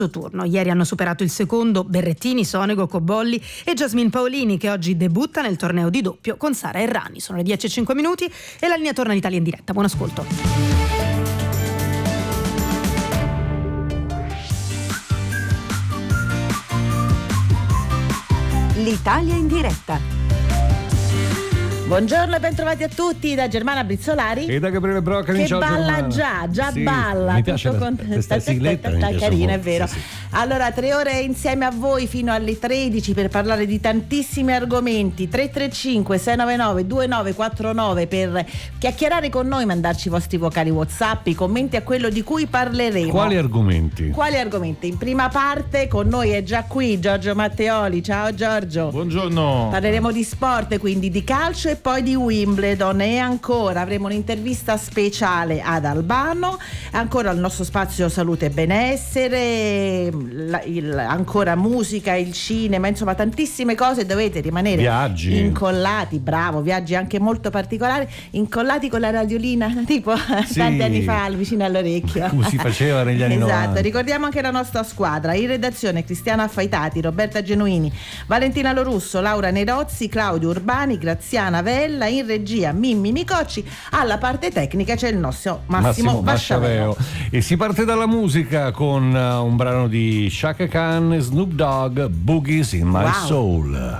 turno. Ieri hanno superato il secondo Berrettini, Sonego, Cobolli e Jasmine Paolini, che oggi debutta nel torneo di doppio con Sara Errani. Sono le 10:05 e la linea torna all'Italia in diretta. Buon ascolto. L'Italia in diretta. Buongiorno e bentrovati a tutti da Germana Brizzolari e da Gabriele Brocca. Che balla già sì, balla. Mi piace questa sigletta, carina, è vero. Sì. Allora, 3 ore insieme a voi fino alle 13 per parlare di tantissimi argomenti. 335 699 2949 per chiacchierare con noi, mandarci i vostri vocali WhatsApp, i commenti a quello di cui parleremo. Quali argomenti? In prima parte con noi è già qui Giorgio Matteoli. Ciao Giorgio. Buongiorno. Parleremo di sport, quindi di calcio e poi di Wimbledon, e ancora avremo un'intervista speciale ad Albano, ancora il nostro spazio salute e benessere, ancora musica, il cinema, insomma tantissime cose. Dovete rimanere viaggi incollati, bravo, viaggi anche molto particolari, incollati con la radiolina tipo tanti anni fa vicino all'orecchio, come si faceva negli anni 90. Esatto. Ricordiamo anche la nostra squadra in redazione: Cristiana Affaitati, Roberta Genuini, Valentina Lorusso, Laura Nerozzi, Claudio Urbani, Graziana Vella, in regia Mimmi Micocci, alla parte tecnica c'è il nostro Massimo Basciaveo. E si parte dalla musica con un brano di Chaka Khan e Snoop Dogg, Boogies in My Soul.